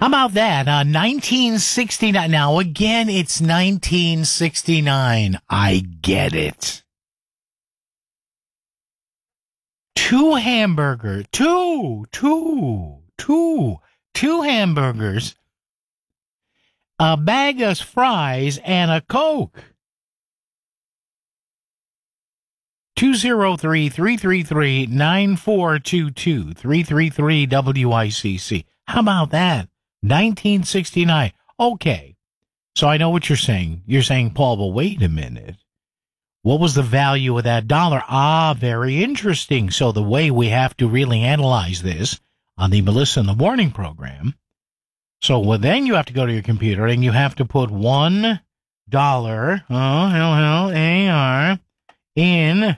How about that? 1969. Now, again, it's 1969. I get it. Two hamburgers, a bag of fries, and a Coke. 203-333-9422, 333-WICC. How about that? 1969. Okay. So I know what you're saying. You're saying, Paul, but wait a minute. What was the value of that dollar? Very interesting. So the way we have to really analyze this on the Melissa in the Morning program. So then you have to go to your computer and you have to put $1, LLAR, in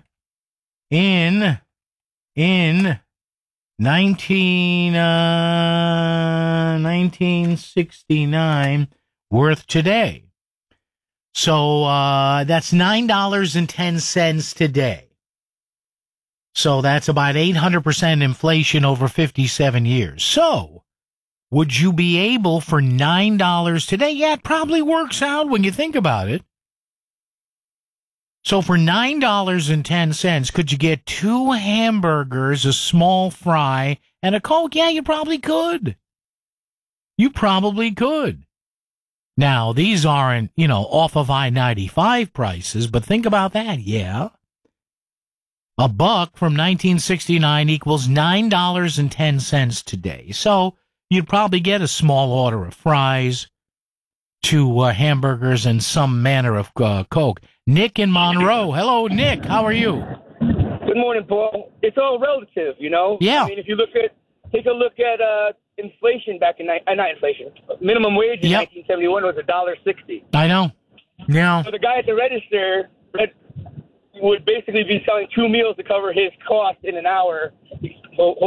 1969 worth today. So that's $9.10 today. So that's about 800% inflation over 57 years. So would you be able for $9 today? Yeah, it probably works out when you think about it. So for $9.10, could you get 2 hamburgers, a small fry, and a Coke? Yeah, you probably could. You probably could. Now, these aren't, off of I-95 prices, but think about that, yeah. $1 from 1969 equals $9.10 today. So you'd probably get a small order of fries, 2 hamburgers, and some manner of Coke. Nick in Monroe. Hello, Nick. How are you? Good morning, Paul. It's all relative, Yeah. I mean, if you take a look at inflation back in not inflation. Minimum wage in 1971 was $1.60. I know. Yeah. So the guy at the register would basically be selling 2 meals to cover his cost in an hour.